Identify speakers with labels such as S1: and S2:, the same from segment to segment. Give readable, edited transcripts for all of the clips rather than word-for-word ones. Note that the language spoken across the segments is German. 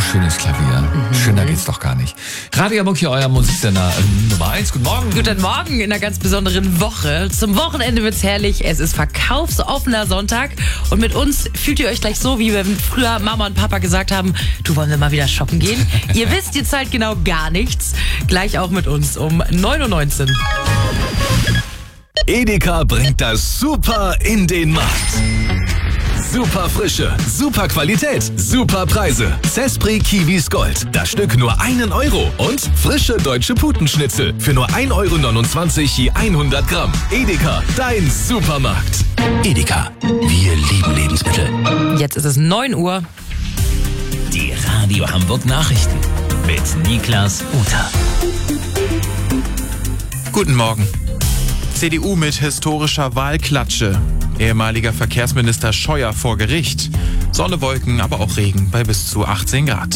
S1: schönes Klavier. Schöner geht's doch gar nicht. Radio Hamburg hier, euer Musiksender Nummer 1. Guten Morgen.
S2: Guten Morgen in einer ganz besonderen Woche. Zum Wochenende wird's herrlich. Es ist verkaufsoffener Sonntag. Und mit uns fühlt ihr euch gleich so, wie wenn früher Mama und Papa gesagt haben, du, wollen wir mal wieder shoppen gehen? Ihr wisst, ihr zahlt genau gar nichts. Gleich auch mit uns um 9:19 Uhr.
S3: Edeka bringt das Super in den Markt. Super Frische, super Qualität, super Preise. Zespri Kiwis Gold. Das Stück nur 1 Euro. Und frische deutsche Putenschnitzel für nur 1,29 € je 100 Gramm. Edeka, dein Supermarkt. Edeka, wir lieben Lebensmittel.
S2: Jetzt ist es 9 Uhr.
S3: Die Radio Hamburg Nachrichten mit Niklas Uta.
S4: Guten Morgen. CDU mit historischer Wahlklatsche. Ehemaliger Verkehrsminister Scheuer vor Gericht. Sonne, Wolken, aber auch Regen bei bis zu 18 Grad.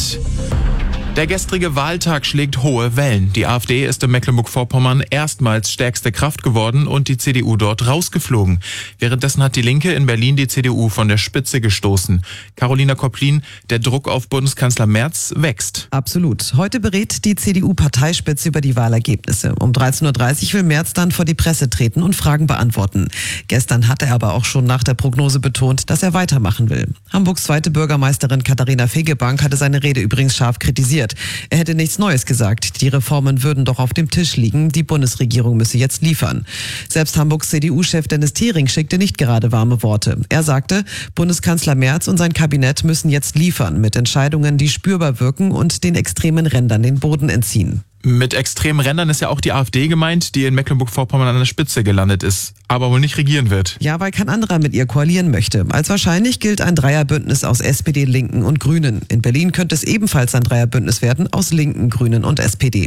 S4: Der gestrige Wahltag schlägt hohe Wellen. Die AfD ist in Mecklenburg-Vorpommern erstmals stärkste Kraft geworden und die CDU dort rausgeflogen. Währenddessen hat die Linke in Berlin die CDU von der Spitze gestoßen. Carolina Kopplin, der Druck auf Bundeskanzler Merz wächst.
S5: Absolut. Heute berät die CDU-Parteispitze über die Wahlergebnisse. Um 13:30 Uhr will Merz dann vor die Presse treten und Fragen beantworten. Gestern hat er aber auch schon nach der Prognose betont, dass er weitermachen will. Hamburgs zweite Bürgermeisterin Katharina Fegebank hatte seine Rede übrigens scharf kritisiert. Er hätte nichts Neues gesagt. Die Reformen würden doch auf dem Tisch liegen. Die Bundesregierung müsse jetzt liefern. Selbst Hamburgs CDU-Chef Dennis Thering schickte nicht gerade warme Worte. Er sagte, Bundeskanzler Merz und sein Kabinett müssen jetzt liefern mit Entscheidungen, die spürbar wirken und den extremen Rändern den Boden entziehen.
S4: Mit extremen Rändern ist ja auch die AfD gemeint, die in Mecklenburg-Vorpommern an der Spitze gelandet ist, aber wohl nicht regieren wird.
S5: Ja, weil kein anderer mit ihr koalieren möchte. Als wahrscheinlich gilt ein Dreierbündnis aus SPD, Linken und Grünen. In Berlin könnte es ebenfalls ein Dreierbündnis werden aus Linken, Grünen und SPD.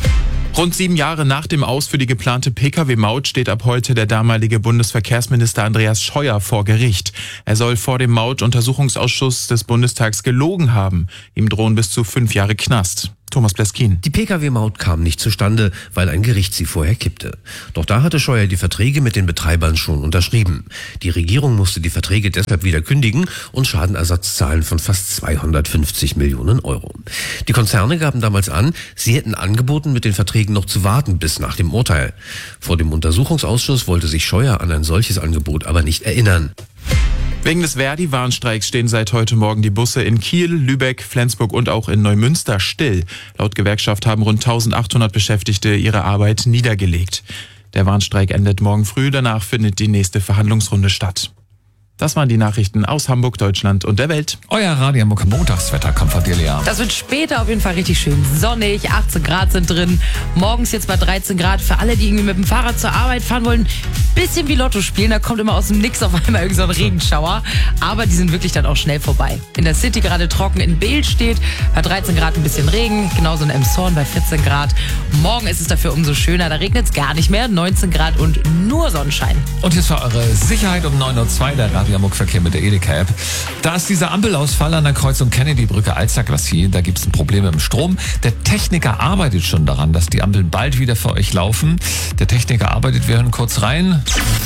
S4: Rund 7 Jahre nach dem Aus für die geplante Pkw-Maut steht ab heute der damalige Bundesverkehrsminister Andreas Scheuer vor Gericht. Er soll vor dem Mautuntersuchungsausschuss des Bundestags gelogen haben. Ihm drohen bis zu 5 Jahre Knast. Thomas Bleskin.
S6: Die Pkw-Maut kam nicht zustande, weil ein Gericht sie vorher kippte. Doch da hatte Scheuer die Verträge mit den Betreibern schon unterschrieben. Die Regierung musste die Verträge deshalb wieder kündigen und Schadenersatz zahlen von fast 250 Millionen Euro. Die Konzerne gaben damals an, sie hätten angeboten, mit den Verträgen noch zu warten bis nach dem Urteil. Vor dem Untersuchungsausschuss wollte sich Scheuer an ein solches Angebot aber nicht erinnern.
S4: Wegen des Verdi-Warnstreiks stehen seit heute Morgen die Busse in Kiel, Lübeck, Flensburg und auch in Neumünster still. Laut Gewerkschaft haben rund 1800 Beschäftigte ihre Arbeit niedergelegt. Der Warnstreik endet morgen früh, danach findet die nächste Verhandlungsrunde statt. Das waren die Nachrichten aus Hamburg, Deutschland und der Welt.
S1: Euer Radio Hamburg Montagswetter kommt von Delia.
S2: Das wird später auf jeden Fall richtig schön sonnig. 18 Grad sind drin. Morgens jetzt bei 13 Grad. Für alle, die irgendwie mit dem Fahrrad zur Arbeit fahren wollen, bisschen wie Lotto spielen. Da kommt immer aus dem Nix auf einmal irgend so ein Regenschauer. Aber die sind wirklich dann auch schnell vorbei. In der City gerade trocken, in Behl steht bei 13 Grad ein bisschen Regen. Genauso in Emshorn bei 14 Grad. Morgen ist es dafür umso schöner. Da regnet es gar nicht mehr. 19 Grad und nur Sonnenschein.
S1: Und jetzt für eure Sicherheit um 9:02 Uhr der Radio Hamburg Verkehr mit der Edeka-App. Da ist dieser Ampelausfall an der Kreuzung Kennedy-Brücke Alster-Glacis. Da gibt es ein Problem mit dem Strom. Der Techniker arbeitet schon daran, dass die Ampeln bald wieder für euch laufen. Der Techniker arbeitet, wir hören kurz rein.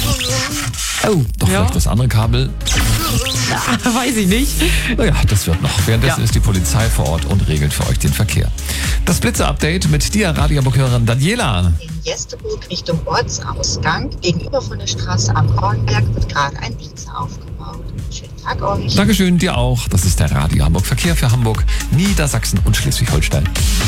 S1: Oh, doch
S2: ja.
S1: Vielleicht das andere Kabel.
S2: Weiß ich nicht.
S1: Naja, das wird noch. Währenddessen ist die Polizei vor Ort und regelt für euch den Verkehr. Das Blitze-Update mit dir, Radio Hamburg-Hörerin Daniela.
S7: In Jesteburg Richtung Ortsausgang, gegenüber von der Straße am Kornberg, wird gerade ein Blitzer aufgebaut. Schönen Tag euch.
S1: Dankeschön, dir auch. Das ist der Radio Hamburg Verkehr für Hamburg, Niedersachsen und Schleswig-Holstein.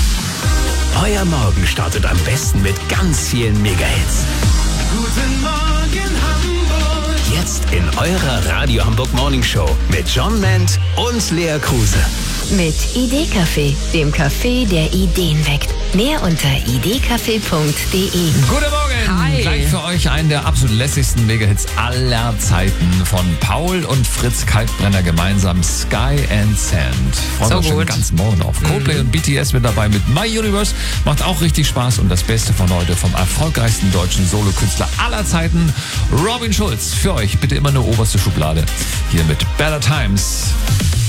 S3: Euer Morgen startet am besten mit ganz vielen Mega-Hits.
S8: Guten Morgen Hamburg.
S3: Jetzt in eurer Radio Hamburg Morning Show mit John Ment und Lea Kruse.
S9: Mit Idee-Café, dem Café, der Ideen weckt. Mehr unter idcafé.de.
S1: Guten Morgen!
S2: Hi.
S1: Gleich für euch einen der absolut lässigsten Mega-Hits aller Zeiten von Paul und Fritz Kalkbrenner gemeinsam, Sky and Sand. Freuen wir uns schon ganz morgen auf. Coldplay und BTS mit dabei mit My Universe. Macht auch richtig Spaß und das Beste von heute vom erfolgreichsten deutschen Solokünstler aller Zeiten, Robin Schulz. Für euch bitte immer eine oberste Schublade. Hier mit Better Times.